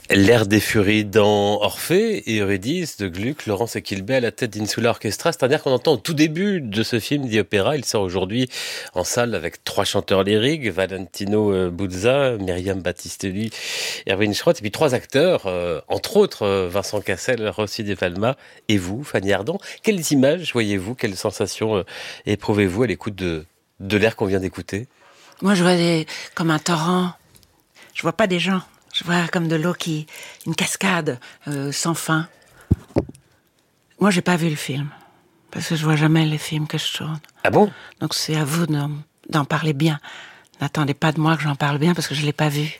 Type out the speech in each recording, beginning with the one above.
L'air des furies dans Orphée et Eurydice de Gluck, Laurence Equilbé à la tête d'Insula Orchestra. C'est un air qu'on entend au tout début de ce film The Opera. Il sort aujourd'hui en salle avec 3 chanteurs lyriques, Valentino Buzza, Myriam Battistelli, Erwin Schrott, et puis 3 acteurs, entre autres Vincent Cassel, Rossi De Palma et vous, Fanny Ardant. Quelles images voyez-vous, quelles sensations éprouvez-vous à l'écoute de l'air qu'on vient d'écouter? Moi, je vois comme un torrent. Je vois pas des gens. Je vois comme de l'eau une cascade sans fin. Moi, j'ai pas vu le film parce que je vois jamais les films que je tourne. Ah bon? Donc c'est à vous d'en parler bien. N'attendez pas de moi que j'en parle bien parce que je l'ai pas vu.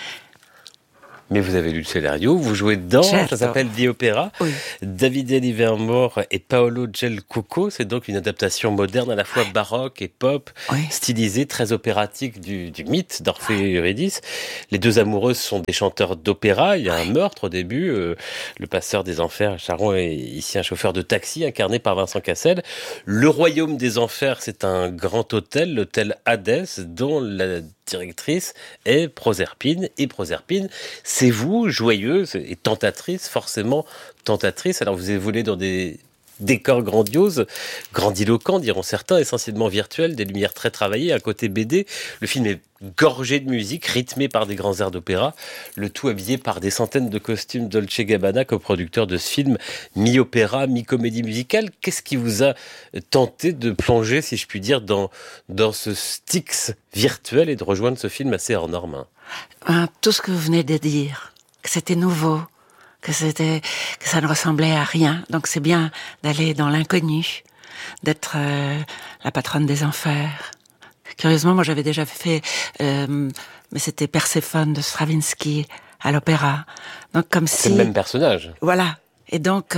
Mais vous avez lu le scénario, vous jouez dedans, Certo. Ça s'appelle The Opera. Oui. Davide Livermore et Paolo Gelcoco, c'est donc une adaptation moderne à la fois baroque et pop, Oui. stylisée, très opératique du mythe d'Orphée et Eurydice. Les 2 amoureuses sont des chanteurs d'opéra, il y a un meurtre au début, le passeur des enfers, Charon, est ici un chauffeur de taxi incarné par Vincent Cassel. Le royaume des enfers, c'est un grand hôtel, l'hôtel Hadès, dont la directrice est Proserpine, et Proserpine, c'est vous, joyeuse et tentatrice, forcément tentatrice. Alors vous évoluez dans des décors grandioses, grandiloquents diront certains, essentiellement virtuels, des lumières très travaillées, un côté BD. Le film est gorgé de musique, rythmé par des grands airs d'opéra, le tout habillé par des centaines de costumes Dolce Gabbana, coproducteur de ce film, mi-opéra, mi-comédie musicale. Qu'est-ce qui vous a tenté de plonger, si je puis dire, dans ce Styx virtuel et de rejoindre ce film assez hors norme? Tout ce que vous venez de dire, que c'était nouveau, que ça ne ressemblait à rien. Donc c'est bien d'aller dans l'inconnu, d'être la patronne des enfers. Curieusement, moi j'avais déjà fait, mais c'était Perséphone de Stravinsky à l'opéra. Donc comme C'est si le même personnage. Voilà. Et donc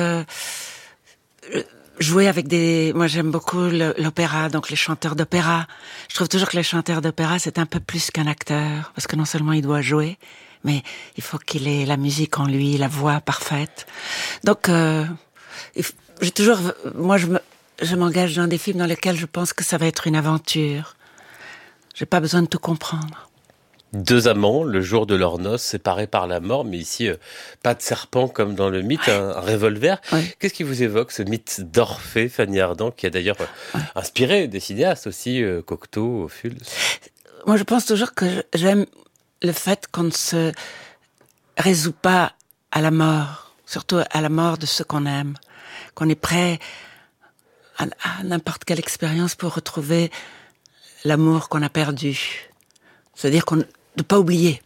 jouer avec moi j'aime beaucoup l'opéra, donc les chanteurs d'opéra. Je trouve toujours que les chanteurs d'opéra c'est un peu plus qu'un acteur, parce que non seulement il doit jouer, mais il faut qu'il ait la musique en lui, la voix parfaite. Donc j'ai toujours, moi je m'engage dans des films dans lesquels je pense que ça va être une aventure. J'ai pas besoin de tout comprendre. 2 amants, le jour de leur noces, séparés par la mort, mais ici, pas de serpent comme dans le mythe, un revolver. Ouais. Qu'est-ce qui vous évoque, ce mythe d'Orphée, Fanny Ardant, qui a d'ailleurs inspiré des cinéastes aussi, Cocteau, Ophuls? Moi, je pense toujours que j'aime le fait qu'on ne se résout pas à la mort, surtout à la mort de ceux qu'on aime, qu'on est prêt à n'importe quelle expérience pour retrouver l'amour qu'on a perdu. C'est-à-dire de pas oublier.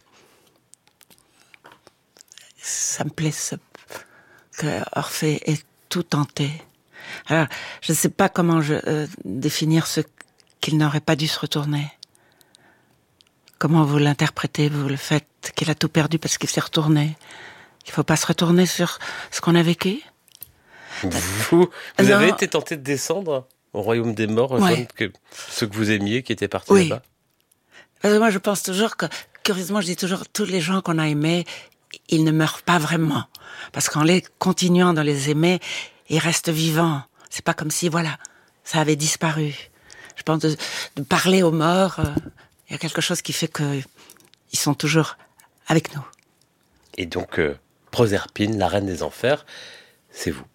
Ça me plaît que Orphée ait tout tenté. Alors, je ne sais pas comment définir ce qu'il n'aurait pas dû se retourner. Comment vous l'interprétez, vous, le fait qu'il a tout perdu parce qu'il s'est retourné? Il faut pas se retourner sur ce qu'on a vécu? Vous avez été tenté de descendre au royaume des morts, rejoindre ceux que vous aimiez, qui étaient partis là-bas? Parce que moi, je pense toujours que, curieusement, je dis toujours, tous les gens qu'on a aimés, ils ne meurent pas vraiment. Parce qu'en les continuant de les aimer, ils restent vivants. C'est pas comme si, voilà, ça avait disparu. Je pense de parler aux morts, il y a quelque chose qui fait qu'ils sont toujours avec nous. Et donc, Proserpine, la reine des enfers, c'est vous.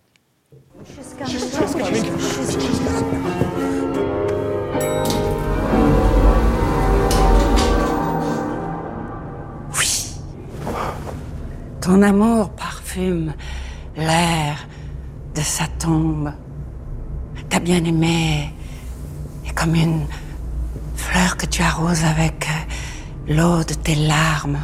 Ton amour parfume l'air de sa tombe. Ta bien-aimée est comme une fleur que tu arroses avec l'eau de tes larmes.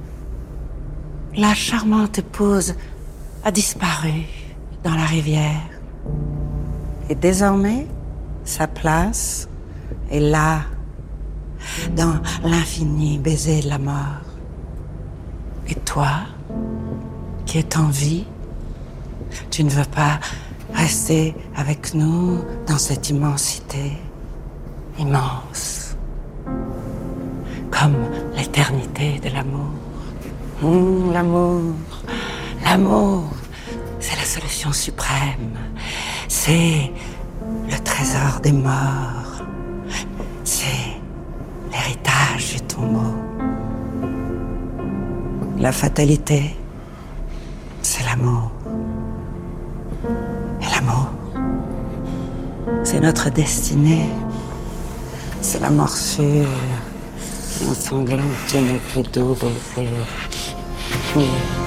La charmante épouse a disparu dans la rivière. Et désormais, sa place est là, dans l'infini baiser de la mort. Et toi, qui est en vie, tu ne veux pas rester avec nous dans cette immensité immense, comme l'éternité de l'amour. L'amour, c'est la solution suprême, c'est le trésor des morts, c'est l'héritage du tombeau. La fatalité, l'amour. Et l'amour, c'est notre destinée. C'est la morsure ensanglante de nos plus doux baisers. Oui.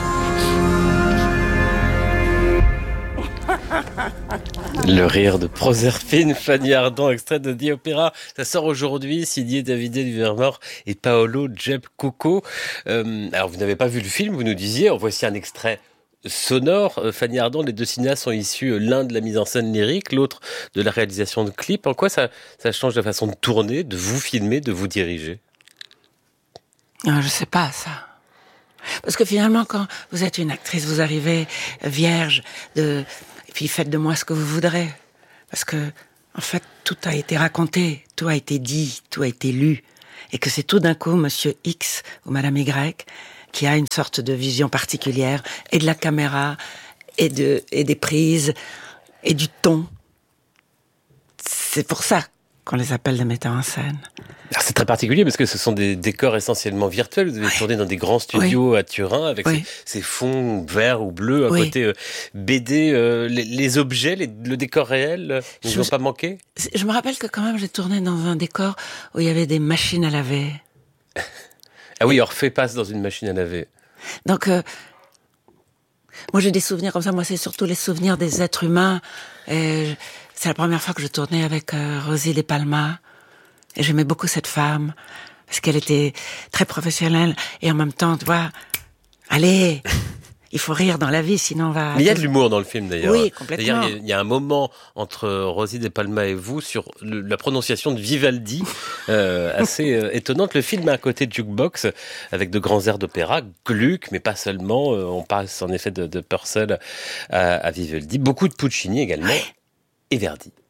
Le rire de Proserpine, Fanny Ardant, extrait de The Opera. Ça sort aujourd'hui, signé Davide Livermore et Paolo Giapcucco. Alors, vous n'avez pas vu le film, vous nous disiez. Voici un extrait sonore. Fanny Ardant, les deux cinéastes sont issus, l'un de la mise en scène lyrique, l'autre de la réalisation de clips. En quoi ça change la façon de tourner, de vous filmer, de vous diriger? Je sais pas, ça. Parce que finalement, quand vous êtes une actrice, vous arrivez vierge et puis faites de moi ce que vous voudrez. Parce que, en fait, tout a été raconté, tout a été dit, tout a été lu. Et que c'est tout d'un coup Monsieur X ou Madame Y qui a une sorte de vision particulière, et de la caméra, et des prises, et du ton. C'est pour ça qu'on les appelle des metteurs en scène. Alors c'est très particulier parce que ce sont des décors essentiellement virtuels. Vous avez tourné dans des grands studios à Turin avec ces fonds verts ou bleus, un côté BD. Les objets, le décor réel ne vous ont pas manqué? Je me rappelle que quand même j'ai tourné dans un décor où il y avait des machines à laver. Ah oui, Orphée passe dans une machine à laver. Donc, moi j'ai des souvenirs comme ça. Moi c'est surtout les souvenirs des êtres humains. Et c'est la première fois que je tournais avec Rosie De Palma. Et j'aimais beaucoup cette femme, parce qu'elle était très professionnelle, et en même temps, tu vois, allez, il faut rire dans la vie, sinon on va... Mais il y a de l'humour dans le film, d'ailleurs. Oui, complètement. D'ailleurs, il y a un moment entre Rosie De Palma et vous sur la prononciation de Vivaldi, assez étonnante. Le film a un côté jukebox, avec de grands airs d'opéra, Gluck, mais pas seulement. On passe en effet de Purcell à Vivaldi. Beaucoup de Puccini également, et Verdi.